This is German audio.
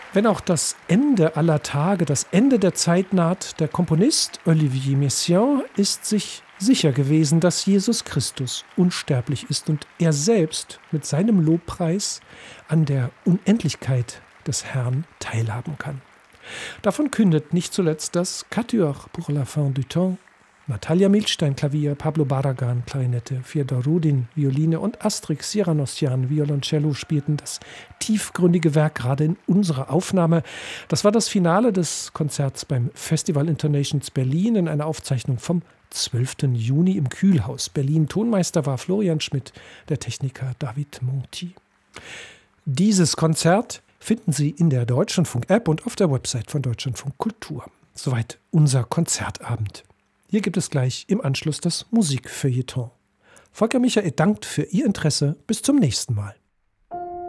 Wenn auch das Ende aller Tage, das Ende der Zeit naht, der Komponist Olivier Messiaen ist sich sicher gewesen, dass Jesus Christus unsterblich ist und er selbst mit seinem Lobpreis an der Unendlichkeit des Herrn teilhaben kann. Davon kündet nicht zuletzt das Quatuor pour la fin du temps. Natalia Milstein, Klavier, Pablo Barragan, Klarinette, Fjodor Rudin, Violine und Astrid Siranosyan, Violoncello spielten das tiefgründige Werk gerade in unserer Aufnahme. Das war das Finale des Konzerts beim Festival Intonations Berlin in einer Aufzeichnung vom 12. Juni im Kühlhaus Berlin. Tonmeister war Florian Schmidt, der Techniker David Monti. Dieses Konzert finden Sie in der Deutschlandfunk-App und auf der Website von Deutschlandfunk Kultur. Soweit unser Konzertabend. Hier gibt es gleich im Anschluss das Musikfeuilleton. Volker Michael dankt für Ihr Interesse. Bis zum nächsten Mal.